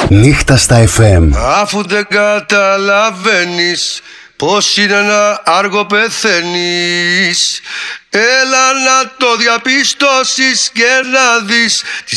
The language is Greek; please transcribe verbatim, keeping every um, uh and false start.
Νύχτα στα εφ εμ. Αφού δεν καταλαβαίνεις πως είναι ένα άργο πεθαίνεις, έλα να το διαπιστώσεις και να δεις τη